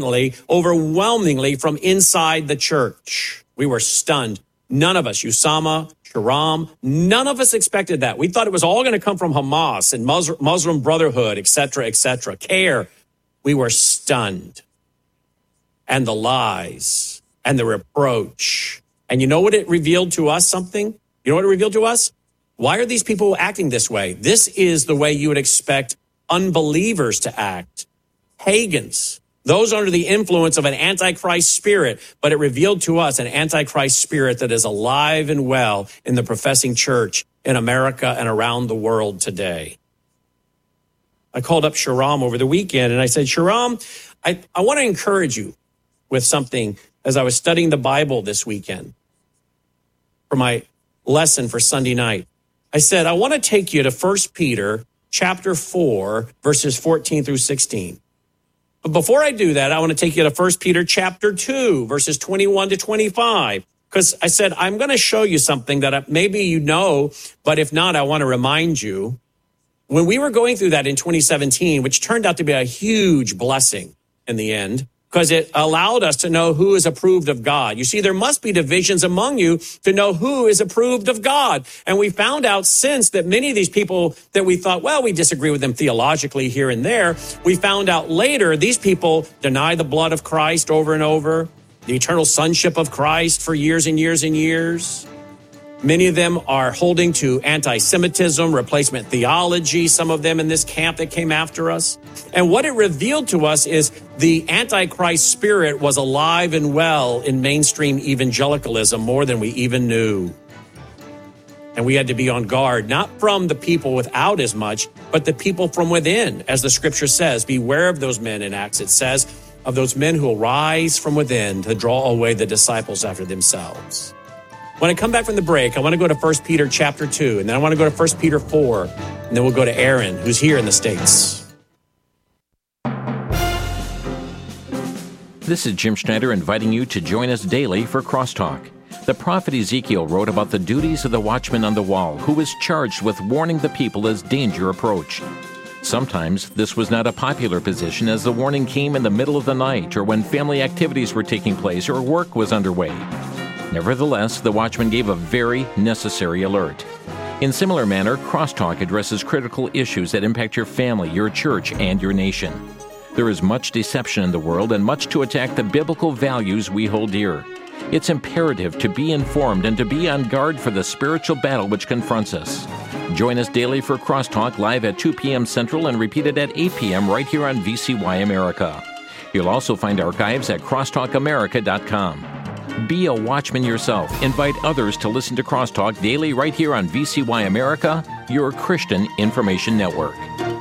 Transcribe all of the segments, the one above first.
overwhelmingly from inside the church. We were stunned. None of us, Usama, Sharam, none of us expected that. We thought it was all going to come from Hamas and Muslim Brotherhood, et cetera, CAIR. We were stunned. And the lies and the reproach. And you know what it revealed to us something? You know what it revealed to us? Why are these people acting this way? This is the way you would expect unbelievers to act. Pagans. Those under the influence of an antichrist spirit, but it revealed to us an antichrist spirit that is alive and well in the professing church in America and around the world today. I called up Sharam over the weekend and I said, Sharam, I want to encourage you with something as I was studying the Bible this weekend for my lesson for Sunday night. I said, I want to take you to 1 Peter chapter 4, verses 14 through 16. But before I do that, I want to take you to 1 Peter chapter 2, verses 21 to 25. Because I said, I'm going to show you something that maybe you know, but if not, I want to remind you. When we were going through that in 2017, which turned out to be a huge blessing in the end, because it allowed us to know who is approved of God. You see, there must be divisions among you to know who is approved of God. And we found out since that many of these people that we thought, well, we disagree with them theologically here and there. We found out later these people deny the blood of Christ over and over, the eternal sonship of Christ for years and years and years. Many of them are holding to anti-Semitism, replacement theology, some of them in this camp that came after us. And what it revealed to us is the Antichrist spirit was alive and well in mainstream evangelicalism more than we even knew. And we had to be on guard, not from the people without as much, but the people from within. As the scripture says, beware of those men in Acts. It says, of those men who will rise from within to draw away the disciples after themselves. When I come back from the break, I want to go to 1 Peter chapter 2, and then I want to go to 1 Peter 4, and then we'll go to Aaron, who's here in the States. This is Jim Schneider inviting you to join us daily for Crosstalk. The prophet Ezekiel wrote about the duties of the watchman on the wall, who was charged with warning the people as danger approached. Sometimes this was not a popular position, as the warning came in the middle of the night or when family activities were taking place or work was underway. Nevertheless, the watchman gave a very necessary alert. In similar manner, Crosstalk addresses critical issues that impact your family, your church, and your nation. There is much deception in the world and much to attack the biblical values we hold dear. It's imperative to be informed and to be on guard for the spiritual battle which confronts us. Join us daily for Crosstalk live at 2 p.m. Central and repeated at 8 p.m. right here on VCY America. You'll also find archives at crosstalkamerica.com. Be a watchman yourself. Invite others to listen to Crosstalk daily right here on VCY America, your Christian information network.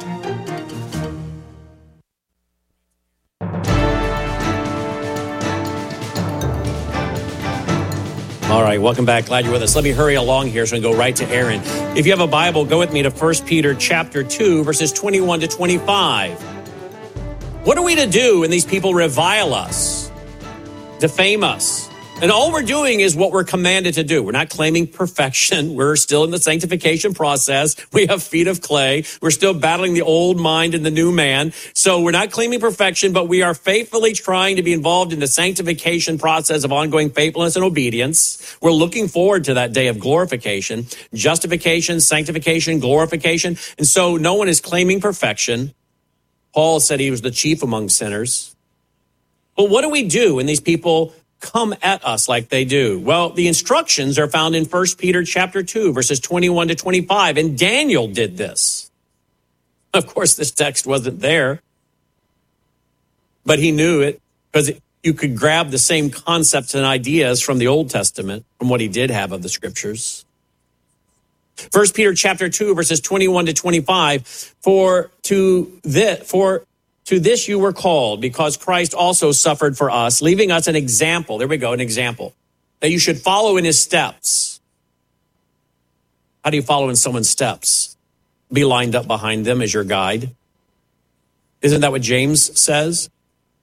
All right, welcome back. Glad you're with us. Let me hurry along here so we can go right to Aaron. If you have a Bible, go with me to 1 Peter chapter 2, verses 21 to 25. What are we to do when these people revile us, defame us? And all we're doing is what we're commanded to do. We're not claiming perfection. We're still in the sanctification process. We have feet of clay. We're still battling the old mind and the new man. So we're not claiming perfection, but we are faithfully trying to be involved in the sanctification process of ongoing faithfulness and obedience. We're looking forward to that day of glorification, justification, sanctification, glorification. And so no one is claiming perfection. Paul said he was the chief among sinners. But what do we do when these people come at us like they do? Well, the instructions are found in 1 Peter chapter 2, verses 21 to 25. And Daniel did this. Of course, this text wasn't there, but he knew it because you could grab the same concepts and ideas from the Old Testament, from what he did have of the scriptures. 1 Peter chapter 2, verses 21 to 25, For to this you were called, because Christ also suffered for us, leaving us an example. There we go, an example. That you should follow in his steps. How do you follow in someone's steps? Be lined up behind them as your guide. Isn't that what James says?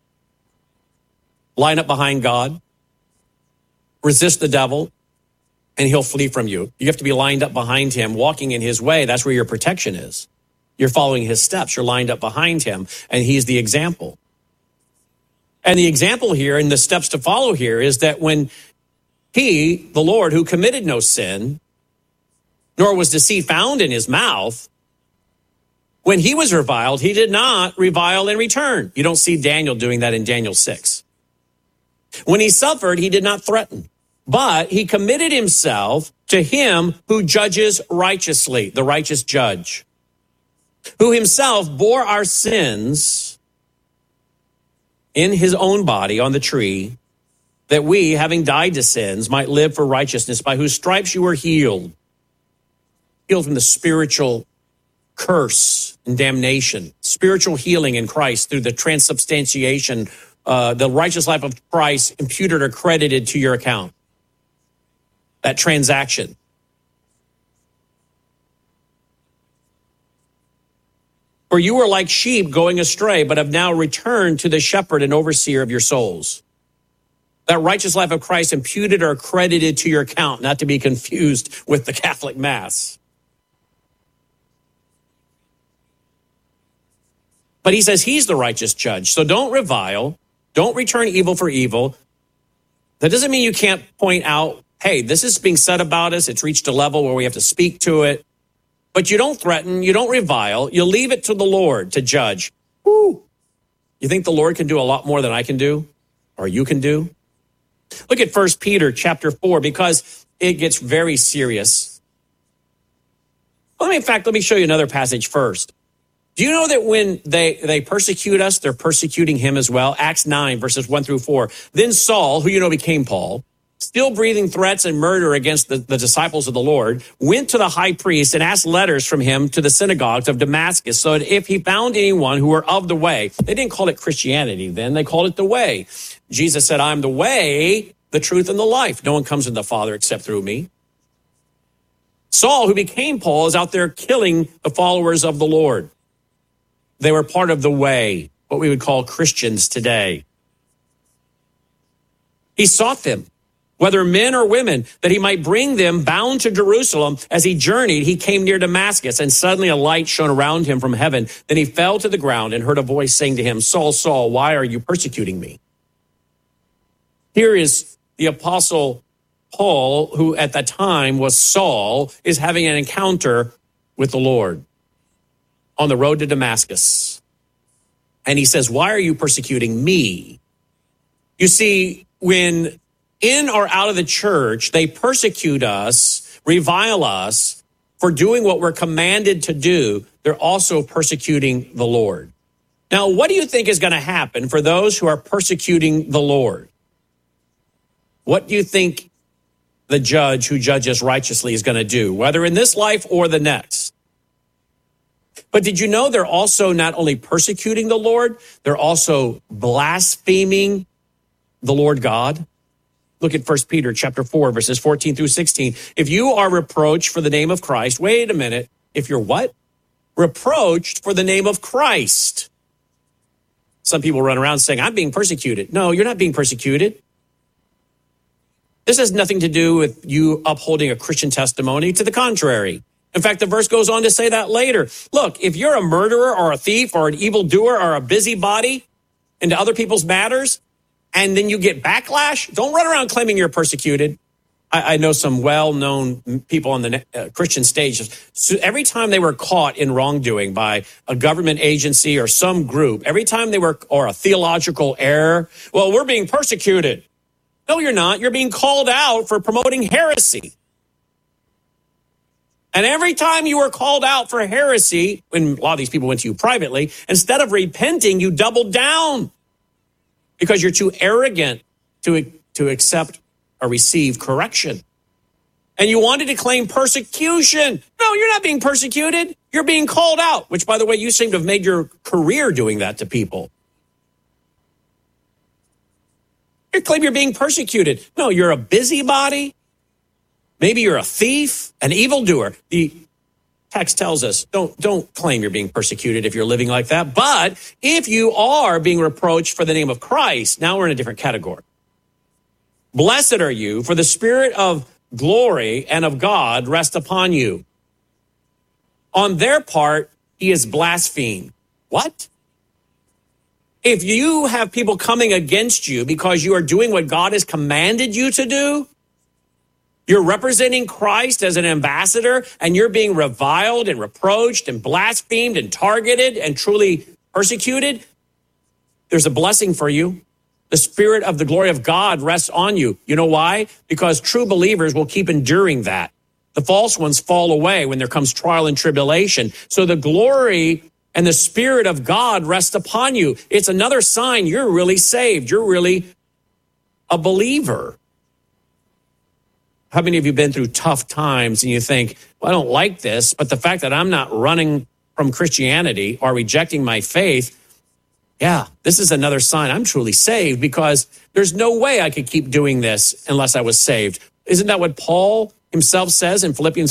Line up behind God. Resist the devil, and he'll flee from you. You have to be lined up behind him, walking in his way. That's where your protection is. You're following his steps. You're lined up behind him, and he's the example. And the example here and the steps to follow here is that when he, the Lord, who committed no sin, nor was deceit found in his mouth, when he was reviled, he did not revile in return. You don't see Daniel doing that in Daniel 6. When he suffered, he did not threaten, but he committed himself to him who judges righteously, the righteous judge, who himself bore our sins in his own body on the tree, that we, having died to sins, might live for righteousness, by whose stripes you were healed from the spiritual curse and damnation, spiritual healing in Christ through the transubstantiation, the righteous life of Christ imputed or credited to your account. That transaction. For you were like sheep going astray, but have now returned to the shepherd and overseer of your souls. That righteous life of Christ imputed or credited to your account, not to be confused with the Catholic Mass. But he says he's the righteous judge. So don't revile. Don't return evil for evil. That doesn't mean you can't point out, hey, this is being said about us. It's reached a level where we have to speak to it. But you don't threaten. You don't revile. You leave it to the Lord to judge. Woo. You think the Lord can do a lot more than I can do or you can do? Look at 1 Peter chapter 4, because it gets very serious. Let me show you another passage first. Do you know that when they persecute us, they're persecuting him as well? Acts 9, verses 1 through 4. Then Saul, who you know became Paul, still breathing threats and murder against the disciples of the Lord, went to the high priest and asked letters from him to the synagogues of Damascus, so that if he found anyone who were of the way, they didn't call it Christianity then, they called it the way. Jesus said, I'm the way, the truth, and the life. No one comes to the Father except through me. Saul, who became Paul, is out there killing the followers of the Lord. They were part of the way, what we would call Christians today. He sought them, whether men or women, that he might bring them bound to Jerusalem. As he journeyed, he came near Damascus, and suddenly a light shone around him from heaven. Then he fell to the ground and heard a voice saying to him, Saul, Saul, why are you persecuting me? Here is the apostle Paul, who at that time was Saul, is having an encounter with the Lord on the road to Damascus. And he says, why are you persecuting me? You see, when in or out of the church, they persecute us, revile us for doing what we're commanded to do, they're also persecuting the Lord. Now, what do you think is going to happen for those who are persecuting the Lord? What do you think the judge who judges righteously is going to do, whether in this life or the next? But did you know they're also not only persecuting the Lord, they're also blaspheming the Lord God? Look at 1 Peter chapter 4, verses 14 through 16. If you are reproached for the name of Christ, wait a minute. If you're what? Reproached for the name of Christ. Some people run around saying, I'm being persecuted. No, you're not being persecuted. This has nothing to do with you upholding a Christian testimony. To the contrary. In fact, the verse goes on to say that later. Look, if you're a murderer or a thief or an evildoer or a busybody into other people's matters, and then you get backlash, don't run around claiming you're persecuted. I know some well-known people on the Christian stage. So every time they were caught in wrongdoing by a government agency or some group, every time they were, or a theological error, well, we're being persecuted. No, you're not. You're being called out for promoting heresy. And every time you were called out for heresy, when a lot of these people went to you privately, instead of repenting, you doubled down because you're too arrogant to accept or receive correction. And you wanted to claim persecution. No, you're not being persecuted. You're being called out, which, by the way, you seem to have made your career doing that to people. You claim you're being persecuted. No, you're a busybody. Maybe you're a thief, an evildoer. The text tells us, don't claim you're being persecuted if you're living like that. But if you are being reproached for the name of Christ, now we're in a different category. Blessed are you, for the Spirit of glory and of God rest upon you. On their part, he is blasphemed. What? If you have people coming against you because you are doing what God has commanded you to do, you're representing Christ as an ambassador, and you're being reviled and reproached and blasphemed and targeted and truly persecuted, there's a blessing for you. The Spirit of the glory of God rests on you. You know why? Because true believers will keep enduring that. The false ones fall away when there comes trial and tribulation. So the glory and the Spirit of God rest upon you. It's another sign you're really saved. You're really a believer. How many of you have been through tough times and you think, well, I don't like this, but the fact that I'm not running from Christianity or rejecting my faith, yeah, this is another sign I'm truly saved, because there's no way I could keep doing this unless I was saved. Isn't that what Paul himself says in Philippians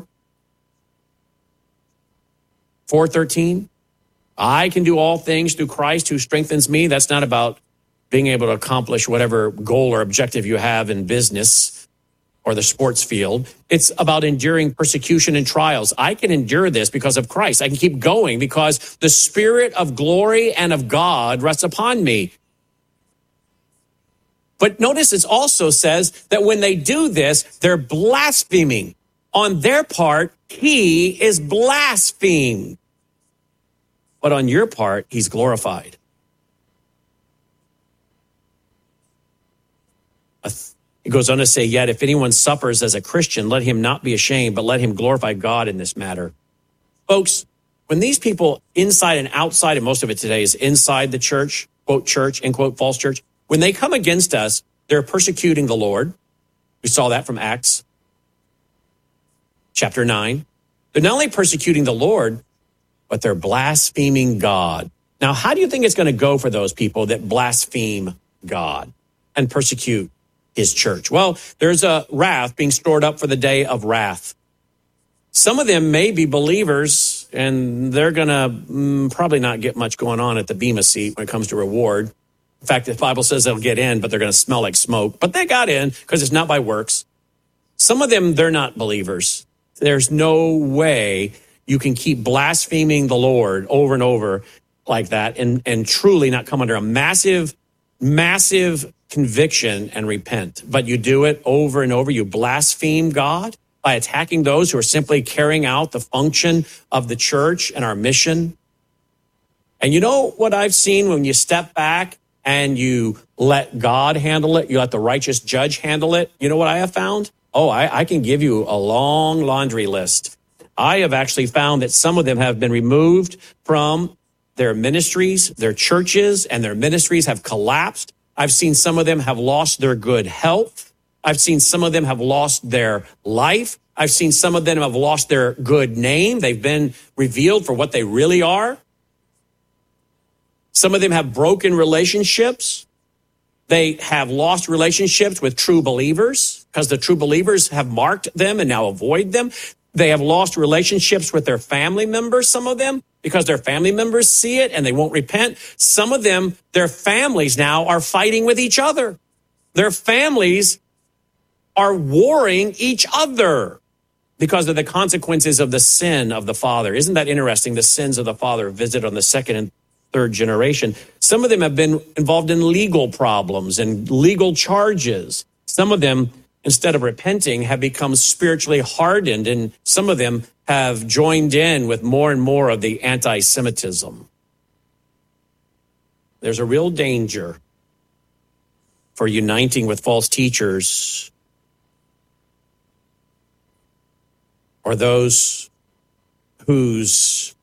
4:13? I can do all things through Christ who strengthens me. That's not about being able to accomplish whatever goal or objective you have in business or the sports field. It's about enduring persecution and trials. I can endure this because of Christ. I can keep going because the Spirit of glory and of God rests upon me. But notice it also says that when they do this, they're blaspheming. On their part, he is blasphemed. But on your part, he's glorified. It goes on to say, yet if anyone suffers as a Christian, let him not be ashamed, but let him glorify God in this matter. Folks, when these people inside and outside, and most of it today is inside the church, quote church, end quote false church, when they come against us, they're persecuting the Lord. We saw that from Acts chapter 9. They're not only persecuting the Lord, but they're blaspheming God. Now, how do you think it's going to go for those people that blaspheme God and persecute his church? Well, there's a wrath being stored up for the day of wrath. Some of them may be believers, and they're going to probably not get much going on at the Bema seat when it comes to reward. In fact, the Bible says they'll get in, but they're going to smell like smoke. But they got in because it's not by works. Some of them, they're not believers. There's no way you can keep blaspheming the Lord over and over like that and truly not come under a massive conviction and repent. But you do it over and over. You blaspheme God by attacking those who are simply carrying out the function of the church and our mission. And you know what I've seen when you step back and you let God handle it, you let the righteous judge handle it? You know what I have found? Oh, I can give you a long laundry list. I have actually found that some of them have been removed from their ministries, their churches, and their ministries have collapsed. I've seen some of them have lost their good health. I've seen some of them have lost their life. I've seen some of them have lost their good name. They've been revealed for what they really are. Some of them have broken relationships. They have lost relationships with true believers because the true believers have marked them and now avoid them. They have lost relationships with their family members, some of them, because their family members see it and they won't repent. Some of them, their families now are fighting with each other. Their families are warring each other because of the consequences of the sin of the father. Isn't that interesting? The sins of the father visit on the second and third generation. Some of them have been involved in legal problems and legal charges. Some of them, instead of repenting, have become spiritually hardened, and some of them have joined in with more and more of the anti-Semitism. There's a real danger for uniting with false teachers or those whose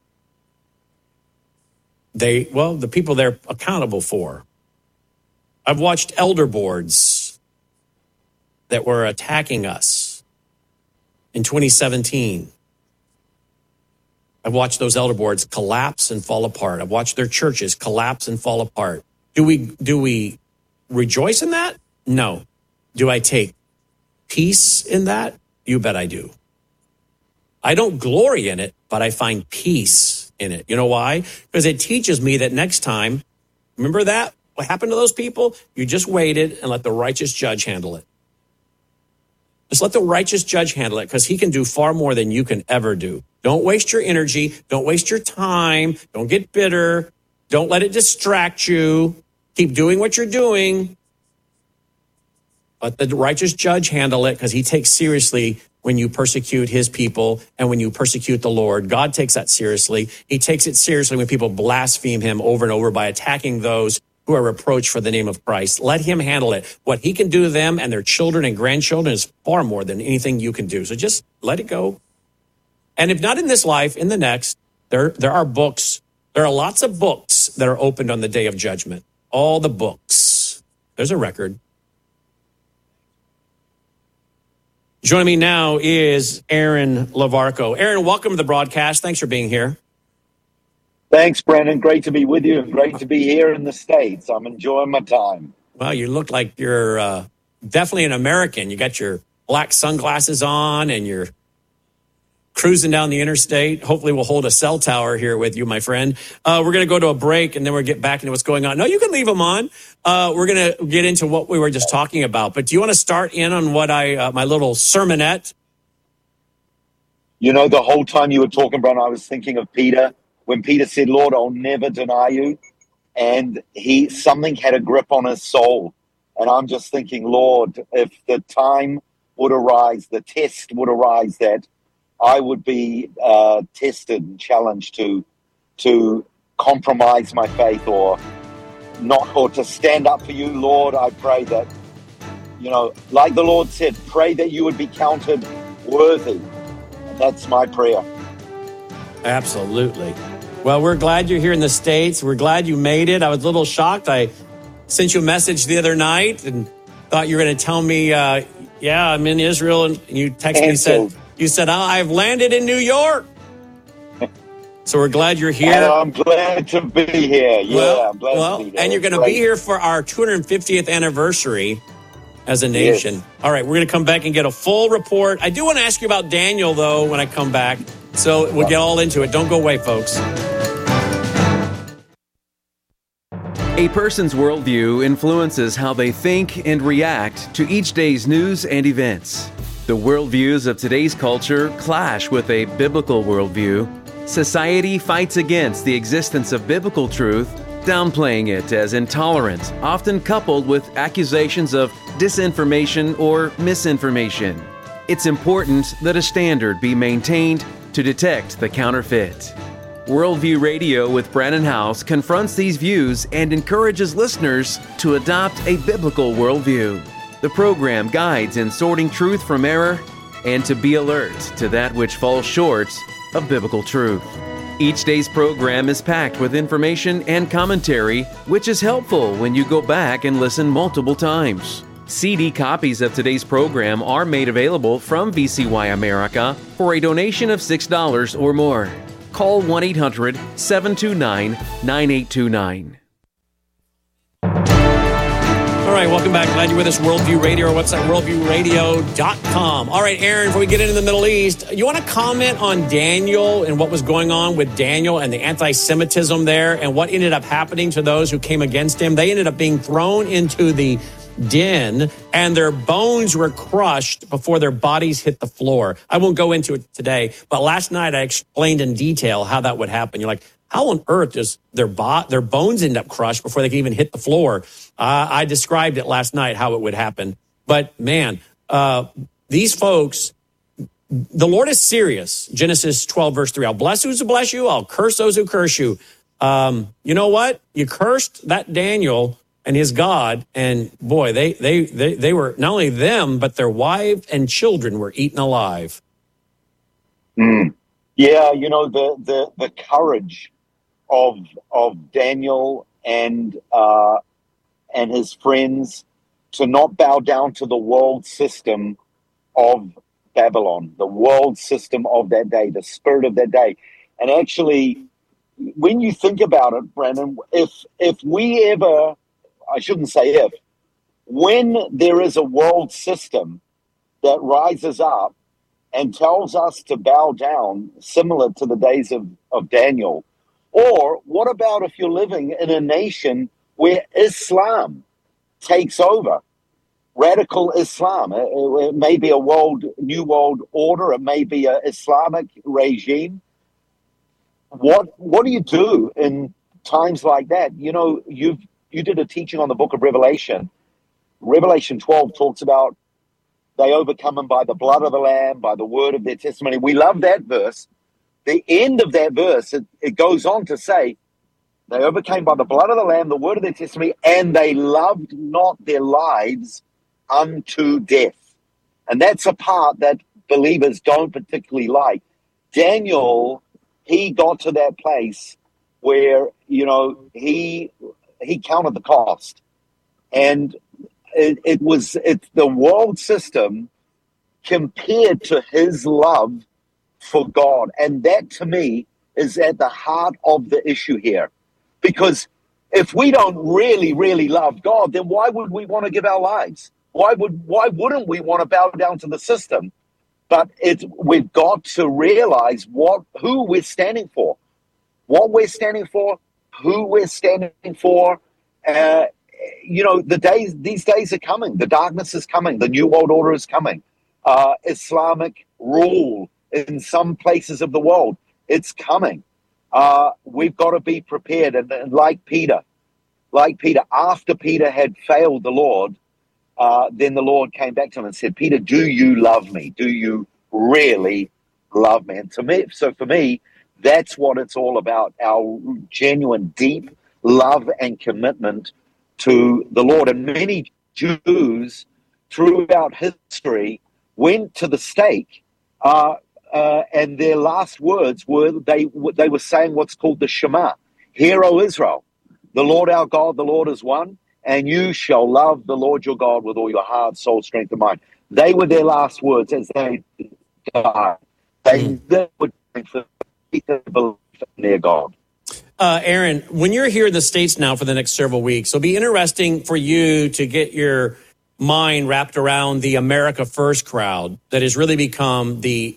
the people they're accountable for. I've watched elder boards that were attacking us in 2017. I've watched those elder boards collapse and fall apart. I've watched their churches collapse and fall apart. Do we rejoice in that? No. Do I take peace in that? You bet I do. I don't glory in it, but I find peace in it. You know why? Because it teaches me that next time, remember that? What happened to those people? You just waited and let the righteous judge handle it. Just let the righteous judge handle it, because he can do far more than you can ever do. Don't waste your energy. Don't waste your time. Don't get bitter. Don't let it distract you. Keep doing what you're doing. Let the righteous judge handle it, because he takes seriously when you persecute his people and when you persecute the Lord. God takes that seriously. He takes it seriously when people blaspheme him over and over by attacking those who are reproached for the name of Christ. Let him handle it. What he can do to them and their children and grandchildren is far more than anything you can do. So just let it go. And if not in this life, in the next, there are books. There are lots of books that are opened on the day of judgment. All the books. There's a record. Joining me now is Aaron Lavarco. Aaron, welcome to the broadcast. Thanks for being here. Thanks, Brandon. Great to be with you and great to be here in the States. I'm enjoying my time. Well, you look like you're definitely an American. You got your black sunglasses on and you're cruising down the interstate. Hopefully we'll hold a cell tower here with you, my friend. We're going to go to a break and then we'll get back into what's going on. No, you can leave them on. We're going to get into what we were just talking about. But do you want to start in on what my little sermonette? You know, the whole time you were talking, Brandon, I was thinking of Peter. When Peter said, Lord, I'll never deny you. And something had a grip on his soul. And I'm just thinking, Lord, if the time would arise, the test would arise that I would be tested and challenged to compromise my faith or to stand up for you, Lord. I pray that, like the Lord said, pray that you would be counted worthy. And that's my prayer. Absolutely. Well, we're glad you're here in the States. We're glad you made it. I was a little shocked. I sent you a message the other night and thought you were going to tell me, yeah, I'm in Israel. And you texted me, you said, I've landed in New York. So we're glad you're here. And I'm glad to be here. Yeah, I'm glad to be here. And you're going to be here for our 250th anniversary as a nation. Yes. All right, we're going to come back and get a full report. I do want to ask you about Daniel, though, when I come back. So we'll get all into it. Don't go away, folks. A person's worldview influences how they think and react to each day's news and events. The worldviews of today's culture clash with a biblical worldview. Society fights against the existence of biblical truth, downplaying it as intolerant, often coupled with accusations of disinformation or misinformation. It's important that a standard be maintained to detect the counterfeit. Worldview Radio with Brannon Howse confronts these views and encourages listeners to adopt a biblical worldview. The program guides in sorting truth from error and to be alert to that which falls short of biblical truth. Each day's program is packed with information and commentary, which is helpful when you go back and listen multiple times. CD copies of today's program are made available from VCY America for a donation of $6 or more. Call 1-800-729-9829. All right, welcome back. Glad you're with us. Worldview Radio, or what's that? WorldviewRadio.com. All right, Aaron, before we get into the Middle East, you want to comment on Daniel and what was going on with Daniel and the anti-Semitism there and what ended up happening to those who came against him? They ended up being thrown into the den and their bones were crushed before their bodies hit the floor. I won't go into it today, but last night I explained in detail how that would happen. You're like, how on earth does their bones end up crushed before they can even hit the floor? I described it last night, how it would happen. But man, these folks, the Lord is serious. Genesis 12, verse 3, I'll bless those who bless you. I'll curse those who curse you. You know what? You cursed that Daniel and his God, and boy, they were, not only them, but their wives and children were eaten alive. Yeah, you know, the courage of Daniel and his friends to not bow down to the world system of Babylon, the world system of that day, the spirit of that day. And actually, when you think about it, Brandon, if we ever, I shouldn't say if, when there is a world system that rises up and tells us to bow down, similar to the days of Daniel, or what about if you're living in a nation where Islam takes over, radical Islam? It may be a new world order. It may be an Islamic regime. What do you do in times like that, you did a teaching on the book of Revelation. Revelation 12 talks about they overcome them by the blood of the Lamb, by the word of their testimony. We love that verse. The end of that verse, it goes on to say, they overcame by the blood of the Lamb, the word of their testimony, and they loved not their lives unto death. And that's a part that believers don't particularly like. Daniel, he got to that place where, he counted the cost. And it's the world system compared to his love for God. And that, to me, is at the heart of the issue here. Because if we don't really, really love God, then why would we want to give our lives? Why wouldn't we want to bow down to the system? But we've got to realize who we're standing for, what we're standing for, who we're standing for. These days are coming. The darkness is coming. The New World Order is coming. Islamic rule in some places of the world, it's coming. We've got to be prepared. And like Peter, after Peter had failed the Lord, then the Lord came back to him and said, Peter, do you love me? Do you really love me? And for me, that's what it's all about, our genuine, deep love and commitment to the Lord. And many Jews throughout history went to the stake, and their last words were they were saying what's called the Shema. Hear, O Israel, the Lord our God, the Lord is one, and you shall love the Lord your God with all your heart, soul, strength, and mind. They were their last words as they died. They were for belief in their God. Aaron, when you're here in the States now for the next several weeks, it'll be interesting for you to get your mind wrapped around the America First crowd that has really become the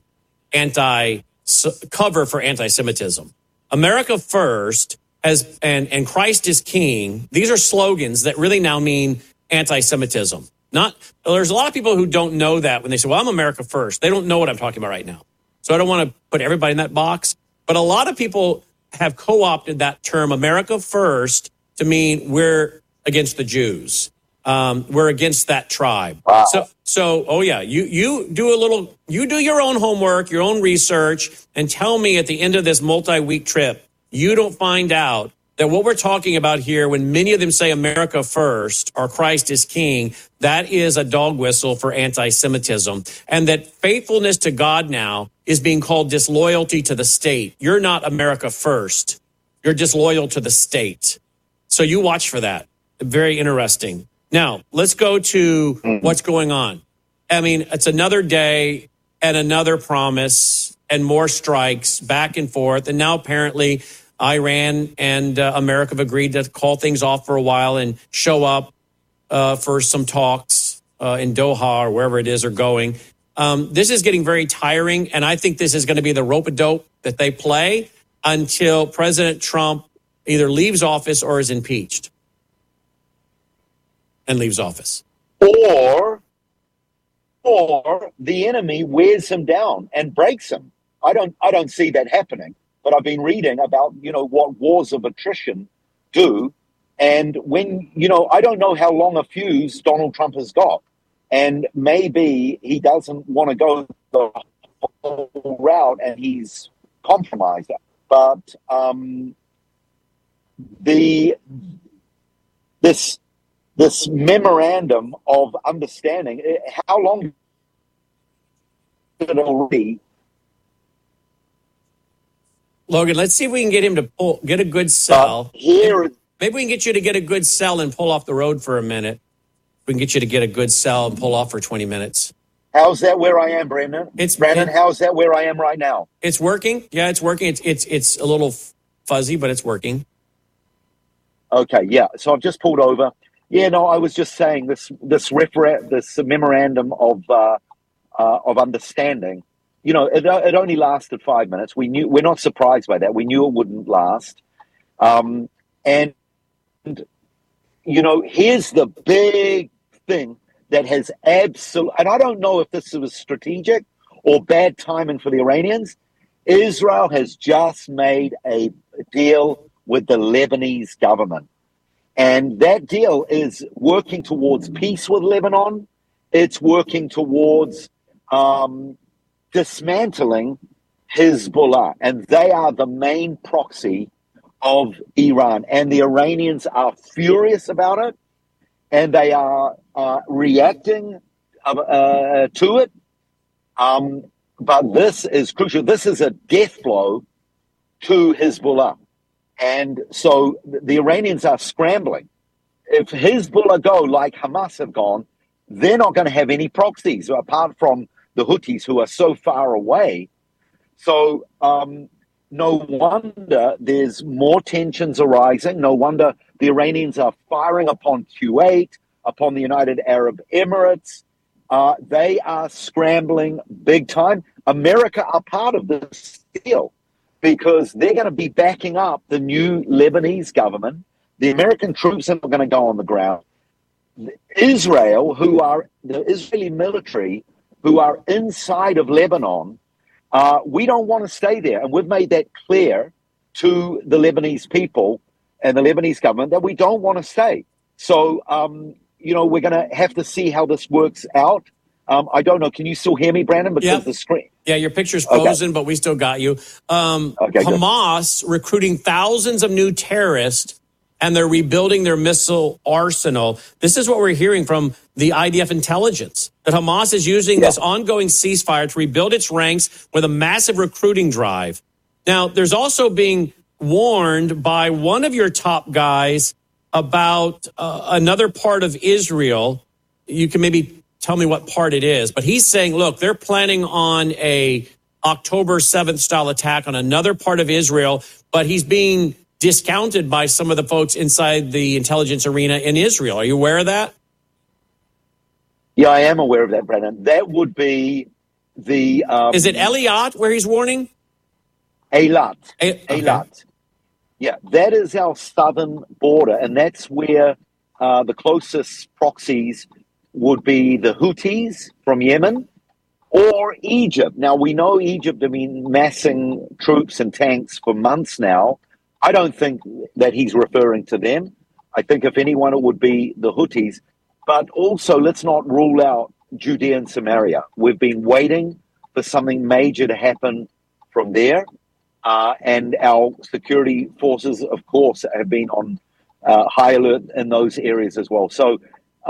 cover for anti-Semitism. America First and Christ is King. These are slogans that really now mean anti-Semitism. There's a lot of people who don't know that when they say, well, I'm America First. They don't know what I'm talking about right now. So I don't want to put everybody in that box. But a lot of people have co-opted that term America First to mean we're against the Jews. We're against that tribe. Wow. So, oh yeah, you do your own homework, your own research, and tell me at the end of this multi-week trip, you don't find out that what we're talking about here, when many of them say America First or Christ is King, that is a dog whistle for anti-Semitism. And that faithfulness to God now is being called disloyalty to the state. You're not America First. You're disloyal to the state. So you watch for that. Very interesting. Now, let's go to what's going on. I mean, it's another day and another promise and more strikes back and forth. And now apparently Iran and America have agreed to call things off for a while and show up for some talks in Doha or wherever it is are going. This is getting very tiring, and I think this is going to be the rope-a-dope that they play until President Trump either leaves office or is impeached and leaves office. Or the enemy wears him down and breaks him. I don't see that happening. But I've been reading about, what wars of attrition do. And when, I don't know how long a fuse Donald Trump has got. And maybe he doesn't want to go the whole route and he's compromised. But this memorandum of understanding, how long did it already? Logan, let's see if we can get him to get a good sell. Maybe we can get you to get a good sell and pull off the road for a minute. We can get you to get a good sell and pull off for 20 minutes. How's that where I am, Brandon? How's that where I am right now? It's working. Yeah, it's working. It's a little fuzzy, but it's working. Okay, yeah. So I've just pulled over. Yeah, no, I was just saying this memorandum of understanding. It only lasted 5 minutes. We're not surprised by that. We knew it wouldn't last. And here's the big thing that has and I don't know if this was strategic or bad timing for the Iranians. Israel has just made a deal with the Lebanese government. And that deal is working towards peace with Lebanon. It's working towards dismantling Hezbollah. And they are the main proxy of Iran. And the Iranians are furious about it. And they are reacting to it. But this is crucial. This is a death blow to Hezbollah. And so the Iranians are scrambling. If Hezbollah go like Hamas have gone, they're not going to have any proxies apart from the Houthis who are so far away. So no wonder there's more tensions arising. No wonder the Iranians are firing upon Kuwait, upon the United Arab Emirates. They are scrambling big time. America are part of this deal, because they're going to be backing up the new Lebanese government. The American troops are not going to go on the ground. Israel, the Israeli military, who are inside of Lebanon, we don't want to stay there. And we've made that clear to the Lebanese people and the Lebanese government that we don't want to stay. So, we're going to have to see how this works out. I don't know. Can you still hear me, Brandon? Because the screen. Yeah, your picture's frozen, but we still got you. Hamas recruiting thousands of new terrorists, and they're rebuilding their missile arsenal. This is what we're hearing from the IDF intelligence, that Hamas is using this ongoing ceasefire to rebuild its ranks with a massive recruiting drive. Now, there's also being warned by one of your top guys about another part of Israel. You can maybe tell me what part it is, but he's saying, look, they're planning on a October 7th style attack on another part of Israel, but he's being discounted by some of the folks inside the intelligence arena in Israel. Are you aware of that? Yeah, I am aware of that, Brandon. That would be the... is it Eilat where he's warning? Eilat. Okay. Eilat. Yeah, that is our southern border, and that's where the closest proxies would be the Houthis from Yemen or Egypt. Now, we know Egypt have been massing troops and tanks for months now. I don't think that he's referring to them. I think if anyone, it would be the Houthis. But also, let's not rule out Judea and Samaria. We've been waiting for something major to happen from there. And our security forces, of course, have been on high alert in those areas as well. So,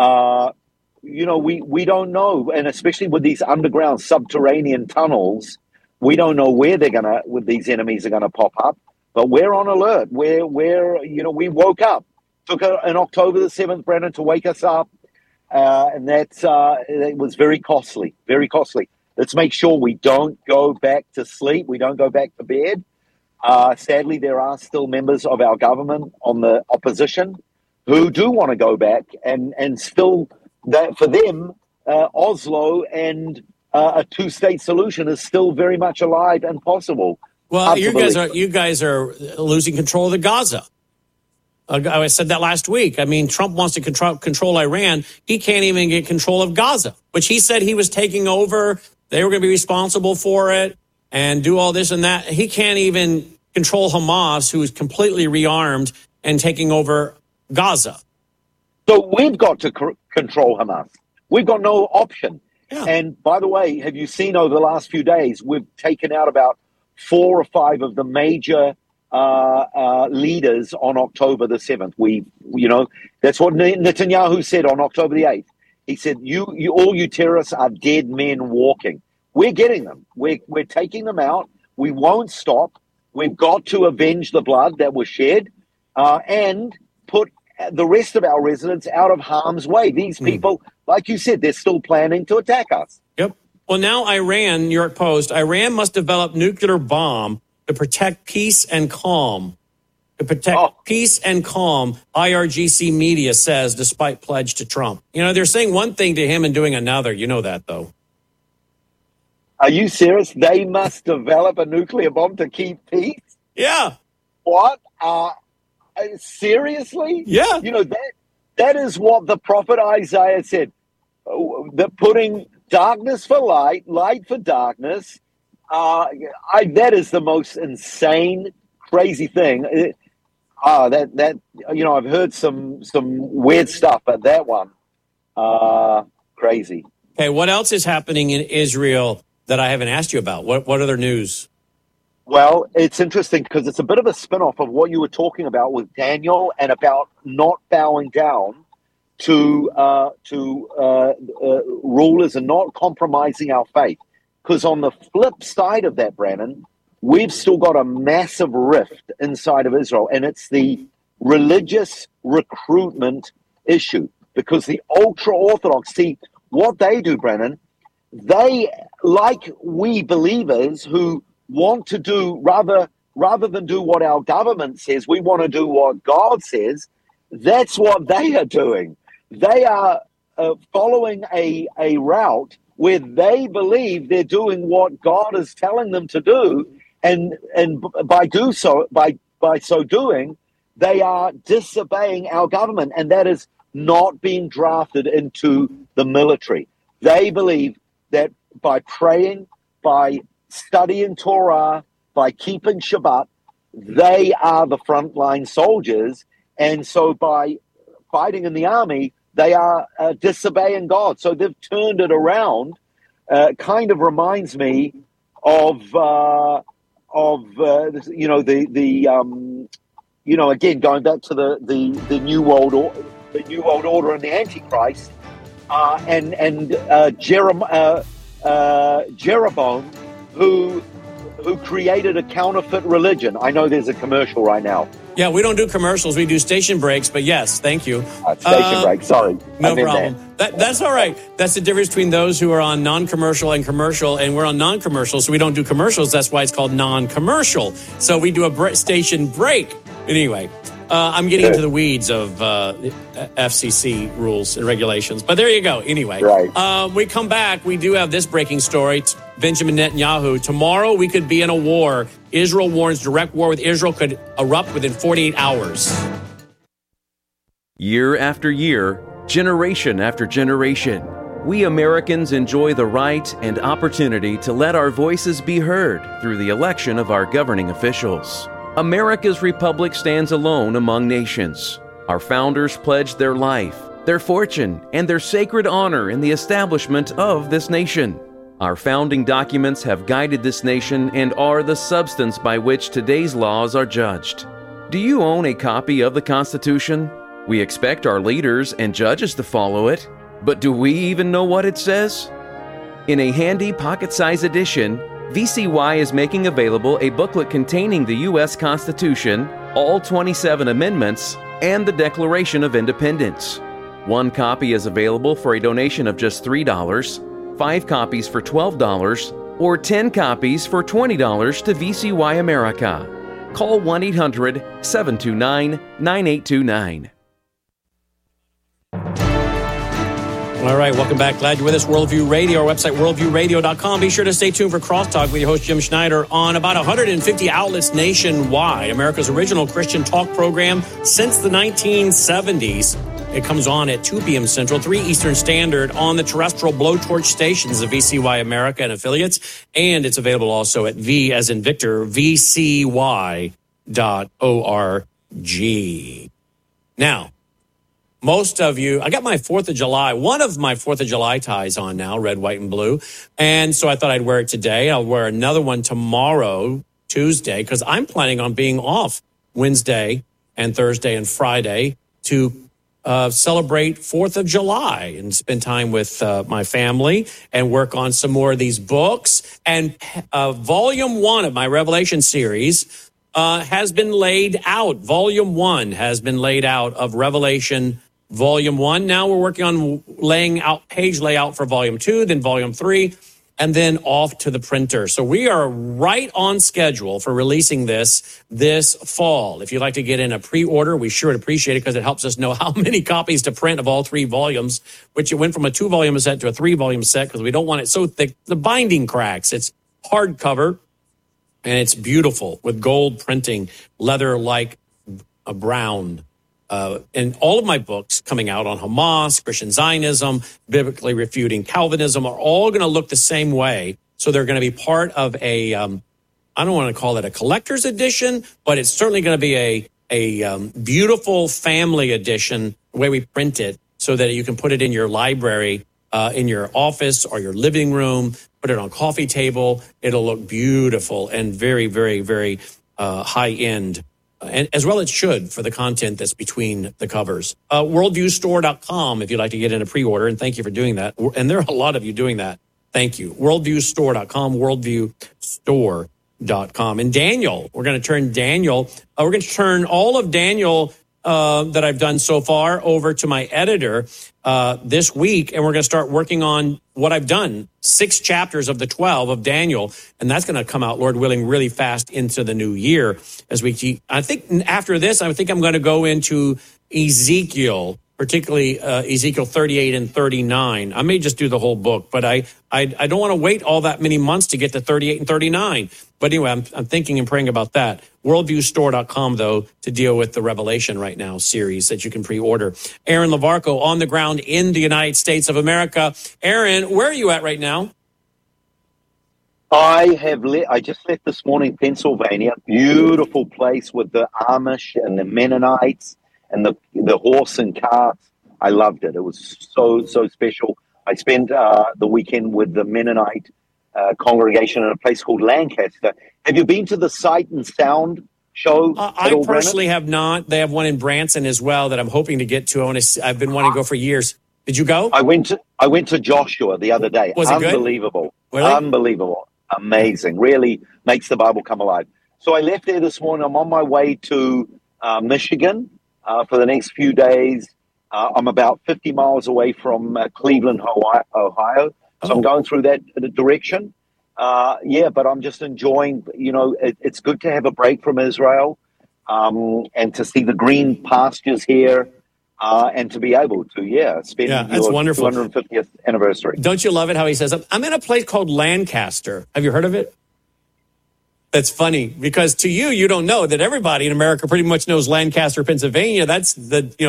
we don't know. And especially with these underground subterranean tunnels, we don't know where these enemies are going to pop up. But we're on alert. We woke up. Took an October the 7th, Brandon, to wake us up. And it was very costly, very costly. Let's make sure we don't go back to sleep. We don't go back to bed. Sadly, there are still members of our government on the opposition who do want to go back, and still, that for them, Oslo and a two-state solution is still very much alive and possible. Well, you guys are losing control of the Gaza. I said that last week. I mean, Trump wants to control Iran. He can't even get control of Gaza, which he said he was taking over. They were going to be responsible for it and do all this and that. He can't even control Hamas, who is completely rearmed and taking over Gaza. So we've got to control Hamas. We've got no option. Yeah. And by the way, have you seen over the last few days, we've taken out about 4 or 5 of the major leaders on October the 7th. That's what Netanyahu said on October the 8th. He said, all you terrorists are dead men walking. We're getting them. We're taking them out. We won't stop. We've got to avenge the blood that was shed and put the rest of our residents out of harm's way. These people, like you said, they're still planning to attack us. Yep. Well, now Iran, New York Post, Iran must develop nuclear bomb to protect peace and calm. To protect peace and calm, IRGC media says, despite pledge to Trump. They're saying one thing to him and doing another. You know that, though. Are you serious? They must develop a nuclear bomb to keep peace? Yeah. What? Seriously? Yeah. That is what the prophet Isaiah said. That putting darkness for light, light for darkness. That is the most insane, crazy thing. That I've heard some weird stuff, but that one, crazy. Okay, what else is happening in Israel that I haven't asked you about? What other news? Well, it's interesting because it's a bit of a spin-off of what you were talking about with Daniel and about not bowing down to rulers and not compromising our faith. Because on the flip side of that, Brandon, we've still got a massive rift inside of Israel, and it's the religious recruitment issue. Because the ultra-Orthodox, see, what they do, Brandon, they, like we believers who want to do, rather than do what our government says, we want to do what God says. That's what they are doing. They are following a route where they believe they're doing what God is telling them to do, and by so doing, they are disobeying our government, and that is not being drafted into the military. They believe that by praying, by studying Torah, by keeping Shabbat, they are the frontline soldiers. And so by fighting in the army, they are disobeying God. So they've turned it around. Kind of reminds me of again, going back to the New World Order, the New World Order and the Antichrist, and Jeroboam, who created a counterfeit religion. I know there's a commercial right now. Yeah, we don't do commercials. We do station breaks, but yes, thank you. Station break, sorry. No problem. That's all right. That's the difference between those who are on non-commercial and commercial, and we're on non-commercial, so we don't do commercials. That's why it's called non-commercial. So we do a station break. Anyway, I'm getting into the weeds of FCC rules and regulations, but there you go. Anyway, right. We come back. We do have this breaking story. Benjamin Netanyahu. Tomorrow we could be in a war. Israel warns direct war with Israel could erupt within 48 hours. Year after year, generation after generation, we Americans enjoy the right and opportunity to let our voices be heard through the election of our governing officials. America's republic stands alone among nations. Our founders pledged their life, their fortune, and their sacred honor in the establishment of this nation. Our founding documents have guided this nation and are the substance by which today's laws are judged. Do you own a copy of the Constitution? We expect our leaders and judges to follow it, but do we even know what it says? In a handy pocket-sized edition, VCY is making available a booklet containing the U.S. Constitution, all 27 amendments, and the Declaration of Independence. One copy is available for a donation of just $3, 5 copies for $12, or 10 copies for $20 to VCY America. Call 1-800-729-9829. All right, welcome back. Glad you're with us. Worldview Radio, our website, worldviewradio.com. Be sure to stay tuned for Crosstalk with your host, Jim Schneider, on about 150 outlets nationwide. America's original Christian talk program since the 1970s. It comes on at 2 p.m. Central, 3 Eastern Standard on the terrestrial blowtorch stations of VCY America and affiliates. And it's available also at V as in Victor, VCY.org. Now, most of you, I got my 4th of July, one of my 4th of July ties on now, red, white, and blue. And so I thought I'd wear it today. I'll wear another one tomorrow, Tuesday, because I'm planning on being off Wednesday and Thursday and Friday to celebrate 4th of July and spend time with my family and work on some more of these books. And volume 1 of my Revelation series has been laid out. Volume 1 has been laid out of Revelation Volume 1. Now we're working on laying out page layout for Volume 2, then Volume 3, and then off to the printer. So we are right on schedule for releasing this fall. If you'd like to get in a pre-order, we sure would appreciate it because it helps us know how many copies to print of all 3 volumes, which it went from a 2-volume set to a 3-volume set because we don't want it so thick. The binding cracks. It's hardcover, and it's beautiful with gold printing, leather like a brown. And all of my books coming out on Hamas, Christian Zionism, biblically refuting Calvinism are all going to look the same way. So they're going to be part of a, I don't want to call it a collector's edition, but it's certainly going to be beautiful family edition, the way we print it, so that you can put it in your library, in your office or your living room, put it on a coffee table. It'll look beautiful and very, very, very high end. And as well it should for the content that's between the covers. Worldviewstore.com if you'd like to get in a pre-order, and thank you for doing that. And there are a lot of you doing that. Thank you. Worldviewstore.com, worldviewstore.com. And Daniel, we're going to turn all of Daniel that I've done so far over to my editor this week, and we're going to start working on what I've done, 6 chapters of the 12 of Daniel, and that's going to come out, Lord willing, really fast into the new year. As we keep, I think after this, I think I'm going to go into Ezekiel, particularly Ezekiel 38 and 39. I may just do the whole book, but I don't want to wait all that many months to get to 38 and 39. But anyway, I'm thinking and praying about that. Worldviewstore.com, though, to deal with the Revelation Right Now series that you can pre-order. Aaron Lavarco on the ground in the United States of America. Aaron, where are you at right now? I just left this morning, Pennsylvania. Beautiful place with the Amish and the Mennonites and the horse and carts. I loved it. It was so special. I spent the weekend with the Mennonite congregation in a place called Lancaster. Have you been to the Sight and Sound show? I personally have not. They have one in Branson as well that I'm hoping to get to. I've been wanting to go for years. Did you go? I went to Joshua the other day. Was it unbelievable? Good? Really? Unbelievable. Amazing. Really makes the Bible come alive. So I left there this morning. I'm on my way to Michigan for the next few days. I'm about 50 miles away from Cleveland, Ohio. So I'm going through that direction. But I'm just enjoying, it's good to have a break from Israel and to see the green pastures here and to be able to, spend that's wonderful. 250th anniversary. Don't you love it how he says, I'm in a place called Lancaster. Have you heard of it? That's funny because to you don't know that everybody in America pretty much knows Lancaster, Pennsylvania. That's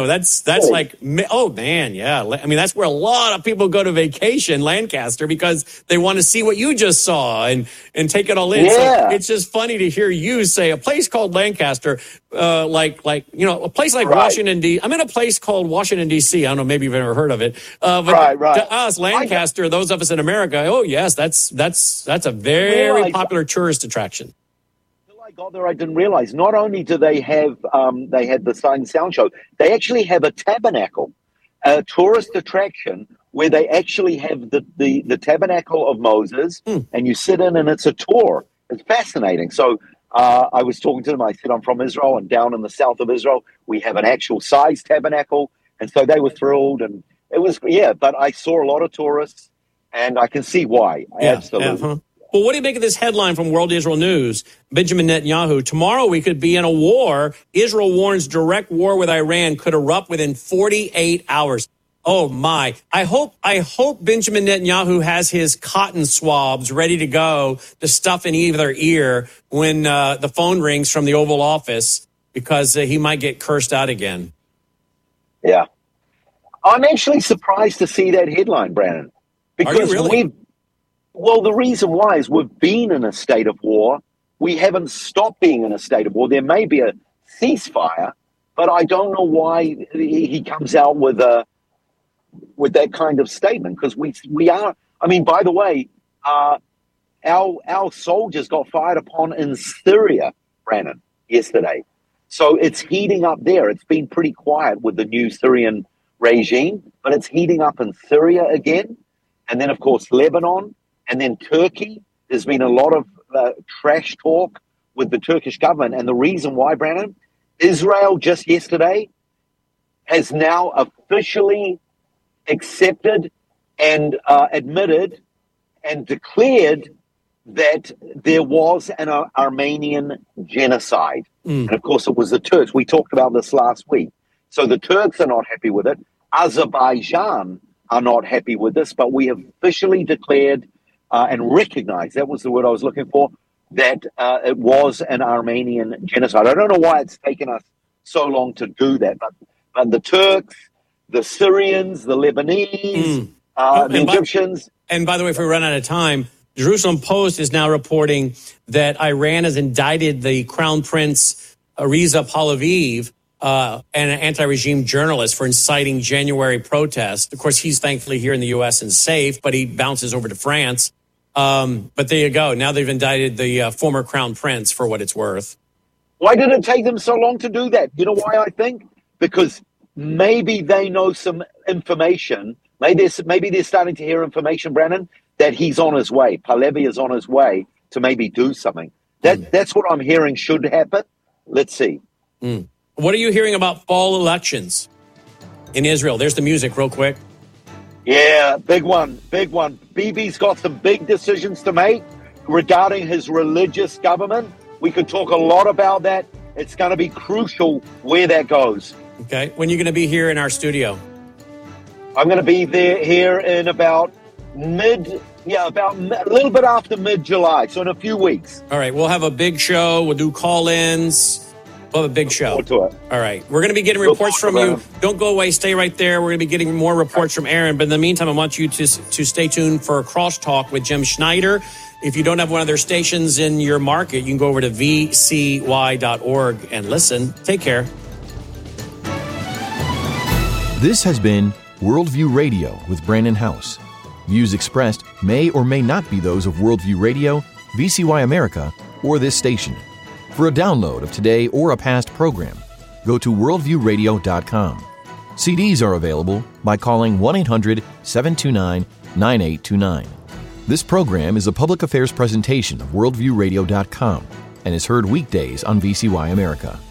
like, oh man, yeah. I mean, that's where a lot of people go to vacation, Lancaster, because they want to see what you just saw and take it all in. Yeah. So it's just funny to hear you say a place called Lancaster, a place like Washington, D.C. I'm in a place called Washington, D.C. I don't know, maybe you've ever heard of it. But right. To us, Lancaster, those of us in America, oh yes, that's a very popular tourist attraction. I got there, I didn't realize. Not only do they have they had the Sight and Sound show, they actually have a tabernacle, a tourist attraction where they actually have the tabernacle of Moses, and you sit in and it's a tour. It's fascinating. So I was talking to them. I said, I'm from Israel, and down in the south of Israel, we have an actual size tabernacle. And so they were thrilled. And it was, but I saw a lot of tourists, and I can see why. Absolutely. Well, what do you make of this headline from World Israel News? Benjamin Netanyahu, tomorrow we could be in a war. Israel warns direct war with Iran could erupt within 48 hours. Oh, my. I hope Benjamin Netanyahu has his cotton swabs ready to go to stuff in either ear when the phone rings from the Oval Office because he might get cursed out again. Yeah. I'm actually surprised to see that headline, Brandon. Because Are you really? Well, the reason why is we've been in a state of war. We haven't stopped being in a state of war. There may be a ceasefire, but I don't know why he comes out with that kind of statement, because we are. I mean, by the way, our soldiers got fired upon in Syria, Brandon, yesterday. So it's heating up there. It's been pretty quiet with the new Syrian regime, but it's heating up in Syria again. And then, of course, Lebanon. And then Turkey, there's been a lot of trash talk with the Turkish government. And the reason why, Brandon, Israel just yesterday has now officially accepted and admitted and declared that there was an Armenian genocide. And, of course, it was the Turks. We talked about this last week. So the Turks are not happy with it. Azerbaijan are not happy with this, but we have officially declared and recognized, that was the word I was looking for, that it was an Armenian genocide. I don't know why it's taken us so long to do that, but the Turks, the Syrians, the Lebanese, the Egyptians. And by the way, if we run out of time, Jerusalem Post is now reporting that Iran has indicted the Crown Prince Reza Pahlavi, an anti-regime journalist, for inciting January protests. Of course, he's thankfully here in the U.S. and safe, but he bounces over to France. But there you go. Now they've indicted the former crown prince for what it's worth. Why did it take them so long to do that? You know why I think? Because maybe they know some information. Maybe they're starting to hear information, Brandon, that he's on his way. Pahlavi is on his way to maybe do something. That's what I'm hearing should happen. Let's see. What are you hearing about fall elections in Israel? There's the music real quick. Yeah, big one. Bibi's got some big decisions to make regarding his religious government. We could talk a lot about that. It's going to be crucial where that goes. Okay. When are you going to be here in our studio? I'm going to be here in about a little bit after mid-July, so in a few weeks. All right. We'll have a big show. We'll do call-ins. We'll have a big show. To it. All right. We're going to be getting reports from you. Don't go away. Stay right there. We're going to be getting more reports from Aaron. But in the meantime, I want you to stay tuned for Crosstalk with Jim Schneider. If you don't have one of their stations in your market, you can go over to vcy.org and listen. Take care. This has been Worldview Radio with Brandon House. Views expressed may or may not be those of Worldview Radio, VCY America, or this station. For a download of today or a past program, go to worldviewradio.com. CDs are available by calling 1-800-729-9829. This program is a public affairs presentation of worldviewradio.com and is heard weekdays on VCY America.